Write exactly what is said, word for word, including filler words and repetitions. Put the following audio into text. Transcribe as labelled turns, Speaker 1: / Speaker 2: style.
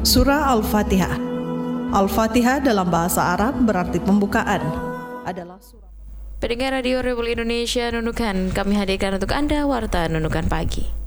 Speaker 1: Surah Al-Fatihah. Al-Fatihah dalam bahasa Arab berarti pembukaan. Adalah surah.
Speaker 2: Pendengar Radio Republik Indonesia Nunukan, kami hadirkan untuk Anda Warta Nunukan Pagi.